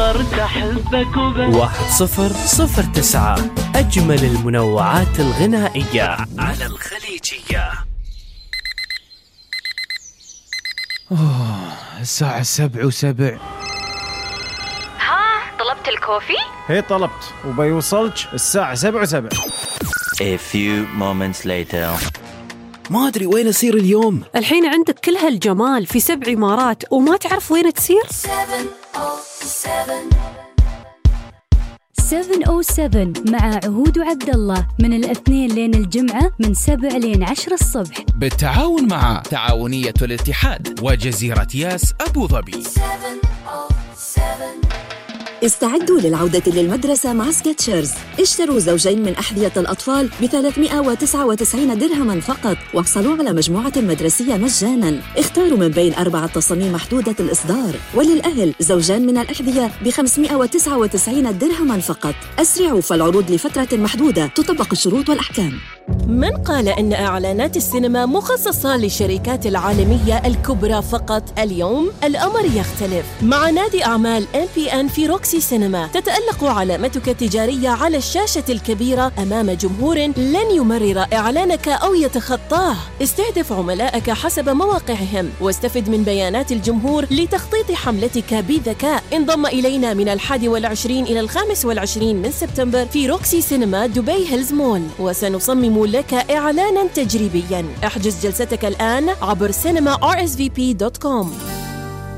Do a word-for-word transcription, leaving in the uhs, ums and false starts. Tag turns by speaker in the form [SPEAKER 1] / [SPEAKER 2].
[SPEAKER 1] صرت أحبك وبس.
[SPEAKER 2] واحد صفر صفر تسعة، أجمل المنوعات الغنائية على الخليجية.
[SPEAKER 3] أوه، الساعة سبع وسبع.
[SPEAKER 4] ها، طلبت الكوفي؟
[SPEAKER 3] هي طلبت وبيوصلك الساعة سبع وسبع.
[SPEAKER 5] A few moments later.
[SPEAKER 2] ما أدري وين أسير اليوم.
[SPEAKER 6] الحين عندك كل هالجمال في سبع إمارات وما تعرف وين تسير؟
[SPEAKER 7] سبعة أو سبعة مع عهود وعبد الله من الاثنين لين الجمعة من سبع لين عشر الصبح
[SPEAKER 8] بالتعاون مع تعاونية الاتحاد وجزيرة ياس أبو ظبي.
[SPEAKER 9] استعدوا للعودة للمدرسة مع سكتشرز. اشتروا زوجين من أحذية الأطفال ب ثلاثمائة وتسعة وتسعين درهما فقط واحصلوا على مجموعة مدرسية مجانا. اختاروا من بين أربعة تصاميم محدودة الإصدار. وللأهل زوجان من الأحذية ب خمسمائة وتسعة وتسعين درهما فقط. أسرعوا فالعروض لفترة محدودة، تطبق الشروط والأحكام.
[SPEAKER 10] من قال إن إعلانات السينما مخصصة للشركات العالمية الكبرى فقط؟ اليوم الأمر يختلف. مع نادي أعمال إم بي إن في روكسي سينما تتألق علامتك التجارية على الشاشة الكبيرة أمام جمهور لن يمرر إعلانك أو يتخطاه. استهدف عملائك حسب مواقعهم واستفد من بيانات الجمهور لتخطيط حملتك بذكاء. انضم إلينا من الحادي والعشرين إلى الخامس والعشرين من سبتمبر في روكسي سينما دبي هيلز مول، وسنصمم لك إعلانا تجريبيا. احجز جلستك الآن عبر سينما آر إس في بي دوت كوم.